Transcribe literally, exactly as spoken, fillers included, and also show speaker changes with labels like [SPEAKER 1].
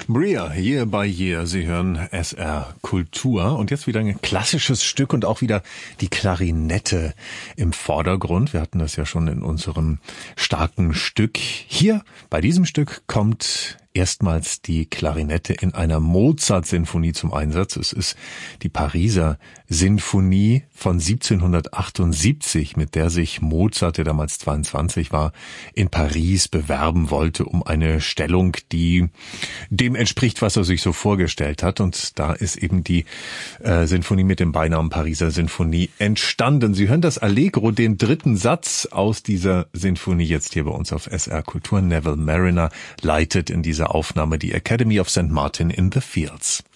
[SPEAKER 1] Bria, Year by Year. Sie hören S R Kultur. Und jetzt wieder ein klassisches Stück und auch wieder die Klarinette im Vordergrund. Wir hatten das ja schon in unserem starken Stück. Hier bei diesem Stück kommt erstmals die Klarinette in einer Mozart-Sinfonie zum Einsatz. Es ist die Pariser Sinfonie von siebzehnhundertachtundsiebzig, mit der sich Mozart, der damals zweiundzwanzig war, in Paris bewerben wollte um eine Stellung, die dem entspricht, was er sich so vorgestellt hat. Und da ist eben die äh, Sinfonie mit dem Beinamen Pariser Sinfonie entstanden. Sie hören das Allegro, den dritten Satz aus dieser Sinfonie, jetzt hier bei uns auf S R Kultur. Neville Marriner leitet in dieser Aufnahme die Academy of Saint Martin in the Fields.